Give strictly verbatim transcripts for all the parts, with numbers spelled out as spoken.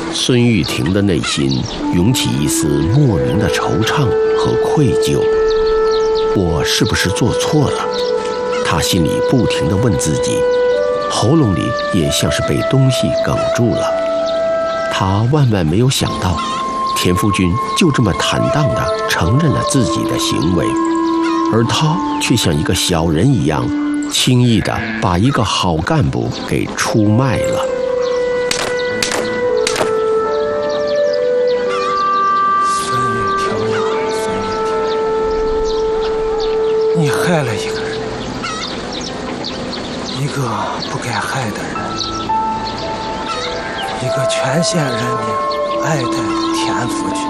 孙玉婷的内心涌起一丝莫名的惆怅和愧疚。我是不是做错了？她心里不停地问自己，喉咙里也像是被东西哽住了。她万万没有想到，田福军就这么坦荡地承认了自己的行为，而他却像一个小人一样，轻易地把一个好干部给出卖了。 孙玉婷呀，孙玉婷，你害了一个人，一个不该害的人，一个全县人民爱戴的田福军。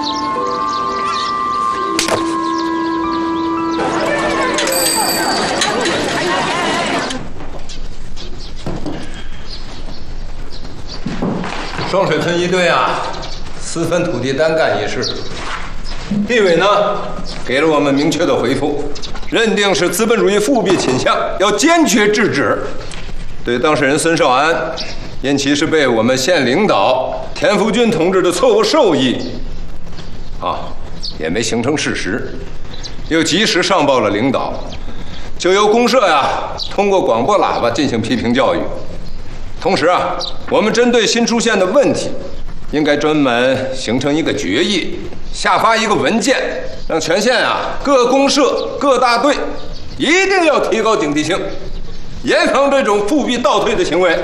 双水村一队啊，私分土地单干一事，地委呢给了我们明确的回复，认定是资本主义复辟倾向，要坚决制止。对当事人孙少安，因其是被我们县领导田福军同志的错误授意，啊，也没形成事实，又及时上报了领导，就由公社呀通过广播喇叭进行批评教育。同时啊，我们针对新出现的问题，应该专门形成一个决议，下发一个文件，让全县啊各公社、各大队一定要提高警惕性，严防这种复辟倒退的行为。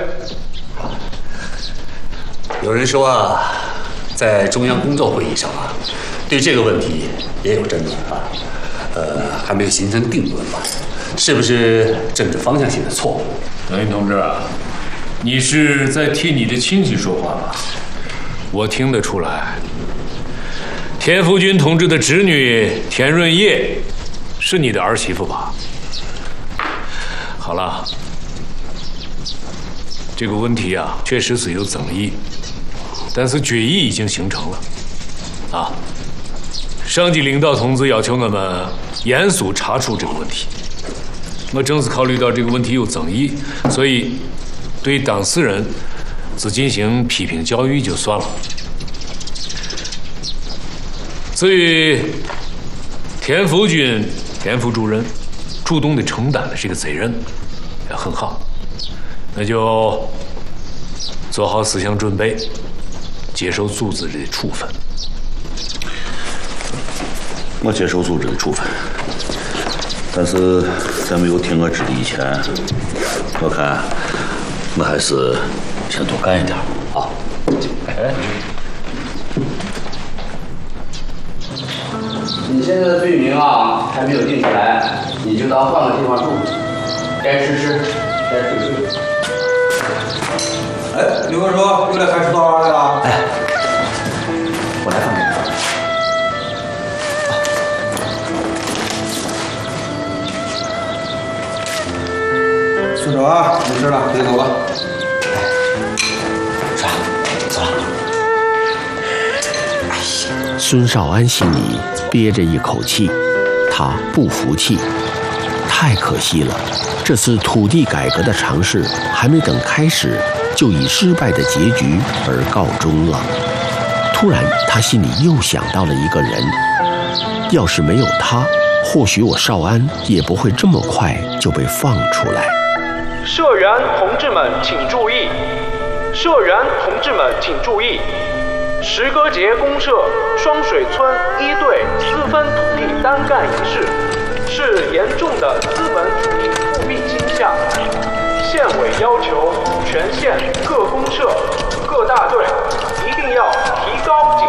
有人说啊，在中央工作会议上啊，对这个问题也有争论啊，呃，还没有形成定论吧？是不是政治方向性的错误？ 德云同志啊，你是在替你的亲戚说话吧？我听得出来，田福军同志的侄女田润叶是你的儿媳妇吧？好了，这个问题啊，确实是有争议，但是决议已经形成了，啊，上级领导同志要求我们严肃查处这个问题。我正是考虑到这个问题有争议，所以对当事人只进行批评教育就算了。至于田福军、田副主任主动的承担了这个责任，也很好，那就做好思想准备，接受组织的处分。 我接受组织的处分，但是在没有听我指令以前，我看我还是先多干一点。 好。 哎， 你现在的罪名啊还没有定下来，你就当换个地方住，该吃吃，该睡睡。 哎，刘哥说又来开始造案来了。 哎，我来放你。 孙少安，没事了，可以走了。 是吧？走了。 哎呀，孙少安心里憋着一口气，他不服气，太可惜了，这次土地改革的尝试还没等开始，就以失败的结局而告终了。突然，他心里又想到了一个人，要是没有他，或许我少安也不会这么快就被放出来。 社员同志们请注意，社员同志们请注意，石歌节公社双水村一队私分土地单干一事是严重的资本主义复辟倾向，县委要求全县各公社、各大队一定要提高